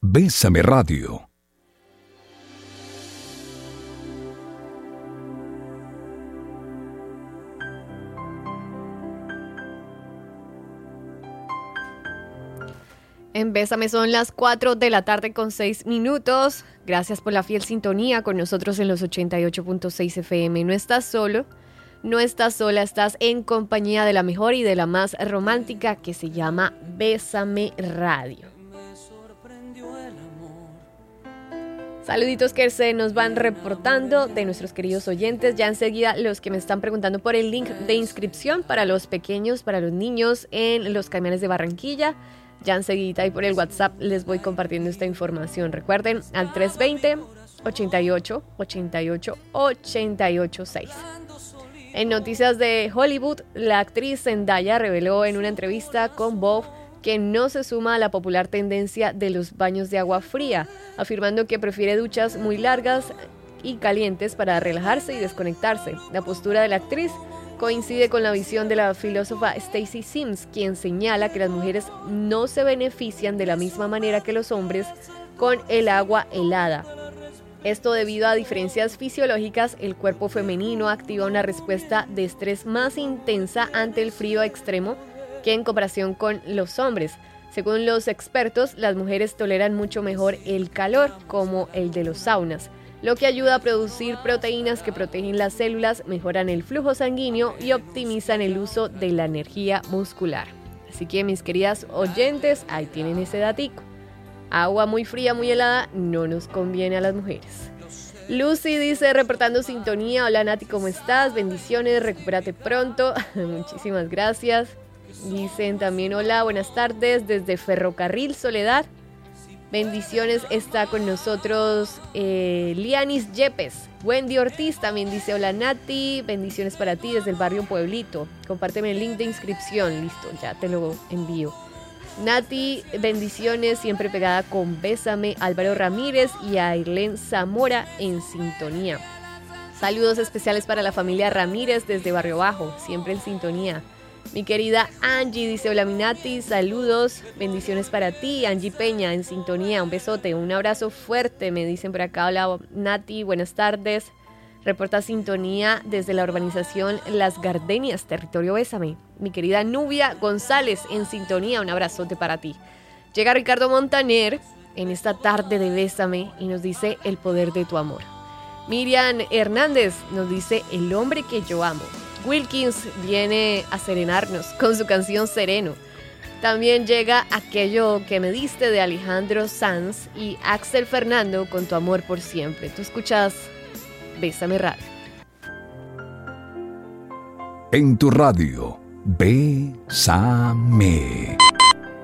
Bésame Radio. En Bésame son las 4 de la tarde con 6 minutos. Gracias por la fiel sintonía con nosotros en los 88.6 FM. No estás solo, no estás sola, estás en compañía de la mejor y de la más romántica que se llama Bésame Radio. Saluditos que se nos van reportando de nuestros queridos oyentes. Ya enseguida los que me están preguntando por el link de inscripción para los pequeños, para los niños en los Caimanes de Barranquilla. Ya enseguida y por el WhatsApp les voy compartiendo esta información. Recuerden, al 320-88-88-886. En noticias de Hollywood, la actriz Zendaya reveló en una entrevista con Vogue que no se suma a la popular tendencia de los baños de agua fría, afirmando que prefiere duchas muy largas y calientes para relajarse y desconectarse. La postura de la actriz coincide con la visión de la filósofa Stacy Sims, quien señala que las mujeres no se benefician de la misma manera que los hombres con el agua helada. Esto debido a diferencias fisiológicas, el cuerpo femenino activa una respuesta de estrés más intensa ante el frío extremo que en comparación con los hombres. Según los expertos, las mujeres toleran mucho mejor el calor, como el de los saunas, lo que ayuda a producir proteínas que protegen las células, mejoran el flujo sanguíneo y optimizan el uso de la energía muscular. Así que, mis queridas oyentes, ahí tienen ese datico. Agua muy fría, muy helada, no nos conviene a las mujeres. Lucy dice, reportando sintonía: hola Nati, ¿cómo estás? Bendiciones, recupérate pronto. Muchísimas gracias. Dicen también, hola, buenas tardes, desde Ferrocarril Soledad. Bendiciones, está con nosotros Lianis Yepes. Wendy Ortiz también dice, hola Nati, bendiciones para ti desde el barrio Pueblito. Compárteme el link de inscripción, listo, ya te lo envío. Nati, bendiciones, siempre pegada con Bésame. Álvaro Ramírez y Ailén Zamora en sintonía. Saludos especiales para la familia Ramírez desde Barrio Bajo, siempre en sintonía. Mi querida Angie dice, hola mi Nati, saludos, bendiciones para ti. Angie Peña en sintonía, un besote, un abrazo fuerte, me dicen por acá. Hola Nati, buenas tardes. Reporta sintonía desde la urbanización Las Gardenias, territorio Bésame. Mi querida Nubia González en sintonía, un abrazote para ti. Llega Ricardo Montaner en esta tarde de Bésame y nos dice el poder de tu amor. Miriam Hernández nos dice el hombre que yo amo. Wilkins viene a serenarnos con su canción Sereno. También llega Aquello que me diste de Alejandro Sanz y Axel Fernando con Tu amor por siempre. Tú escuchas Bésame Radio. En tu radio, Bésame.